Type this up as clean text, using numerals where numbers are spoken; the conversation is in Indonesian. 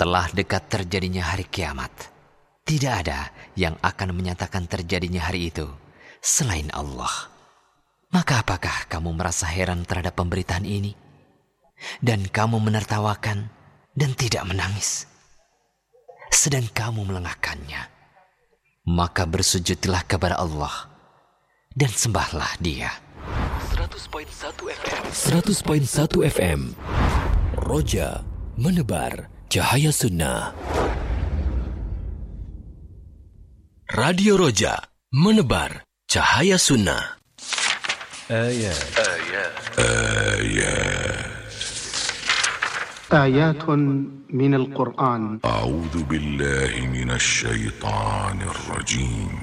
Telah dekat terjadinya hari kiamat. Tidak ada yang akan menyatakan terjadinya hari itu selain Allah. Maka apakah kamu merasa heran terhadap pemberitaan ini? Dan kamu menertawakan dan tidak menangis, sedang kamu melengahkannya. Maka bersujudlah kepada Allah dan sembahlah Dia. 100.1 FM Roja menebar cahaya sunnah. Radio Roja menebar cahaya sunnah. آيات من القرآن. أعوذ بالله من الشيطان الرجيم.